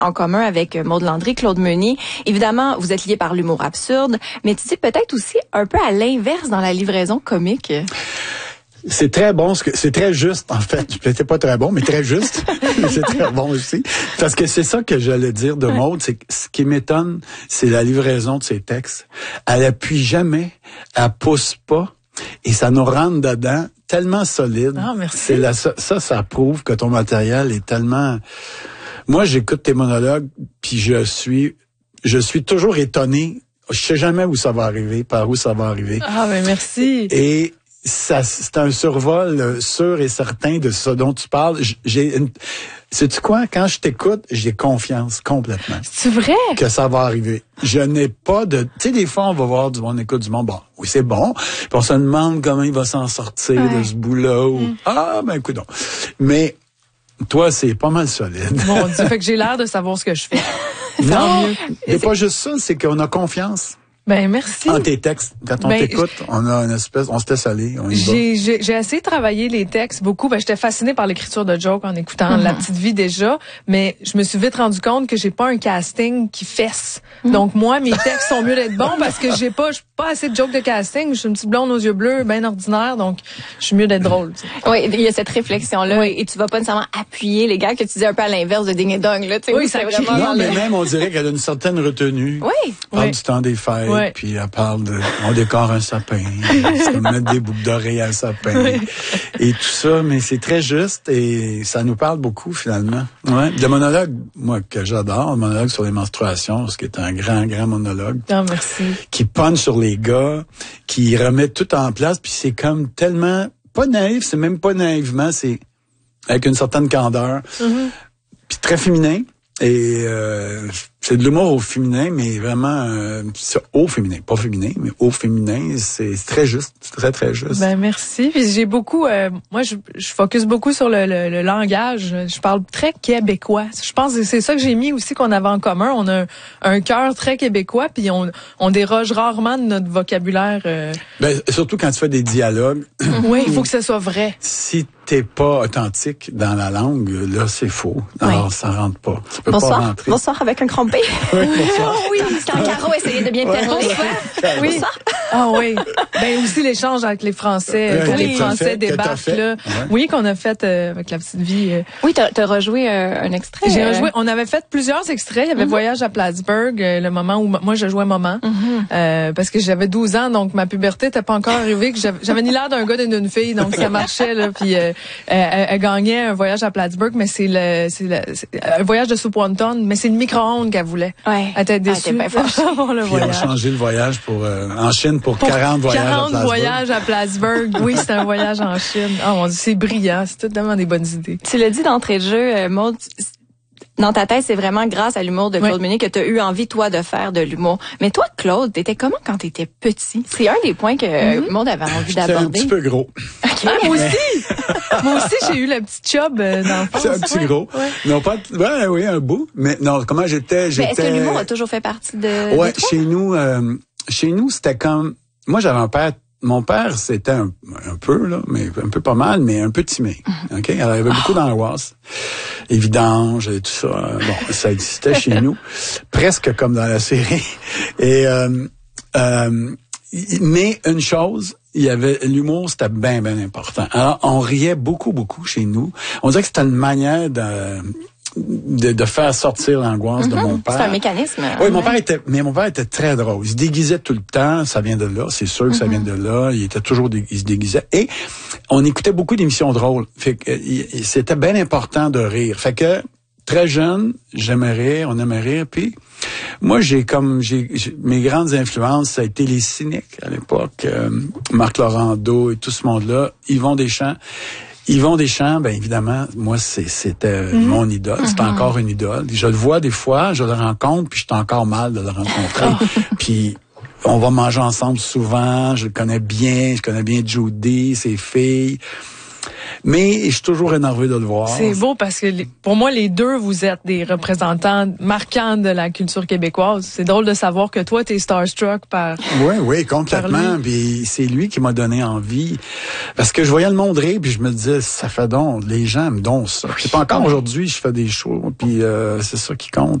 en commun avec Maud Landry, Claude Meunier. Évidemment, vous êtes liés par l'humour absurde, mais tu dis peut-être aussi un peu à l'inverse dans la livraison comique. C'est très bon, c'est très juste, en fait. C'était pas très bon, mais très juste. C'est très bon aussi. Parce que c'est ça que j'allais dire de Maud, c'est que ce qui m'étonne, c'est la livraison de ses textes. Elle appuie jamais, elle pousse pas, et ça nous rentre dedans tellement solide. Ah, merci. Ça prouve que ton matériel est tellement... Moi, j'écoute tes monologues, puis je suis toujours étonné. Je sais jamais où ça va arriver, par où ça va arriver. Ah, ben merci. Et ça, c'est un survol sûr et certain de ce dont tu parles. Sais-tu quoi? Quand je t'écoute, j'ai confiance complètement. C'est vrai? Que ça va arriver. Je n'ai pas de... Tu sais, des fois, on va voir on écoute du monde. Bon, oui, c'est bon. Puis on se demande comment il va s'en sortir de ce bout-là. Ah, ben, écoute donc. Mais toi, c'est pas mal solide. Mon Dieu, fait que j'ai l'air de savoir ce que je fais. Non, c'est pas juste ça, c'est qu'on a confiance. Ben merci. En tes textes, quand on t'écoute, on a une espèce, on se laisse aller, on y va. J'ai essayé de travailler les textes beaucoup. Ben j'étais fascinée par l'écriture de jokes en écoutant La Petite Vie déjà, mais je me suis vite rendu compte que j'ai pas un casting qui fesse. Donc moi, mes textes sont mieux d'être bons parce que j'ai pas assez de jokes de casting. Je suis une petite blonde aux yeux bleus, bien ordinaire, donc je suis mieux d'être drôle. T'sais. Oui, il y a cette réflexion-là, et tu vas pas nécessairement appuyer les gars que tu dis un peu à l'inverse de Ding et Dong, là. Oui, c'est vraiment. Non, mais même on dirait qu'elle a une certaine retenue. Oui. Elle parle du temps des fêtes, puis elle parle on décore un sapin, on mettre des boucles d'oreilles à un sapin, et tout ça, mais c'est très juste et ça nous parle beaucoup finalement. Ouais. Le monologue, moi que j'adore, le monologue sur les menstruations, ce qui est un grand monologue. Ah, merci. Qui punch sur les gars, qui remet tout en place, puis c'est comme tellement pas naïf, c'est même pas naïvement, c'est avec une certaine candeur, puis très féminin. Et c'est de l'humour au féminin, mais vraiment au féminin, pas féminin, mais au féminin, c'est très juste, c'est très très juste. Ben merci. Puis j'ai beaucoup, moi je focus beaucoup sur le langage. Je parle très québécois. Je pense que c'est ça que j'ai mis aussi qu'on avait en commun. On a un cœur très québécois, puis on déroge rarement de notre vocabulaire. Ben surtout quand tu fais des dialogues. Oui, il faut que ça soit vrai. Si t'es pas authentique dans la langue, là c'est faux. Alors ça rentre pas. Tu peux pas rentrer. Bonsoir avec un crampé. Oui, bonsoir. Oui, quand Caro essayait de bien parler. Oui. Bonsoir. Ah oui. Ben aussi l'échange avec les Français, quand les Français débarquent là. Oui, qu'on a fait avec La Petite Vie. Oui, t'as rejoué un extrait. J'ai rejoué. On avait fait plusieurs extraits. Il y avait Voyage à Plattsburgh, le moment où moi je jouais maman, parce que j'avais 12 ans, donc ma puberté n'était pas encore arrivée. Que j'avais ni l'air d'un gars ni d'une fille, donc ça marchait là. Puis elle gagnait un voyage à Plattsburgh, mais c'est un voyage de soupe wonton, mais c'est le micro-ondes qu'elle voulait. Ouais. Elle était déçue. Le voyage. Ils ont changé le voyage en Chine pour 40 voyages 40 voyages à Plattsburgh. Oui, c'est un voyage en Chine. Oh mon Dieu, c'est brillant. C'est totalement des bonnes idées. Tu l'as dit d'entrée de jeu, Maud, dans ta tête, c'est vraiment grâce à l'humour de Claude Meunier que tu as eu envie, toi, de faire de l'humour. Mais toi, Claude, t'étais comment quand t'étais petit? C'est un des points que Maud avait envie d'aborder. C'est un petit peu gros. Okay. Ah, moi aussi! Moi aussi, j'ai eu la petite chub d'enfance. C'est un petit gros. Ouais. Non, pas, oui, un bout. Mais non, comment j'étais? Mais est-ce que l'humour a toujours fait partie de Ouais, toi? chez nous, c'était comme, moi, j'avais un père. Mon père, c'était un peu, là, mais un peu pas mal, mais un peu timide. OK? Alors, il y avait beaucoup d'angoisse. Les vidanges et tout ça. Bon, ça existait chez nous. Presque comme dans la série. Et, mais une chose, il y avait, l'humour, c'était bien important. Alors, on riait beaucoup chez nous. On dirait que c'était une manière de faire sortir l'angoisse de mon père. C'est un mécanisme. Oui, mon père était très drôle. Il se déguisait tout le temps, ça vient de là, c'est sûr que ça vient de là. Il était toujours il se déguisait. Et on écoutait beaucoup d'émissions drôles. Fait que c'était bien important de rire. Fait que très jeune, j'aimais rire, on aimait rire. Puis moi, mes grandes influences, ça a été les cyniques à l'époque, Marc Laurando et tout ce monde-là, Yvon Deschamps, ben évidemment, moi c'était mon idole, c'est encore une idole. Je le vois des fois, je le rencontre, puis je suis encore mal de le rencontrer. Puis on va manger ensemble souvent, je connais bien Judy, ses filles. Mais je suis toujours énervé de le voir. C'est beau parce que pour moi, les deux, vous êtes des représentants marquants de la culture québécoise. C'est drôle de savoir que toi, t'es starstruck par... Oui, complètement. Puis c'est lui qui m'a donné envie. Parce que je voyais le monde rire, puis je me disais, ça fait donc, les gens me donnent ça. C'est pas encore aujourd'hui, je fais des shows, puis c'est ça qui compte.